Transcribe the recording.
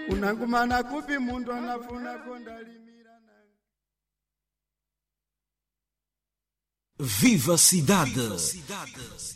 unangumana kupi muntu anafuna kondalimira nanga. Viva Cidade.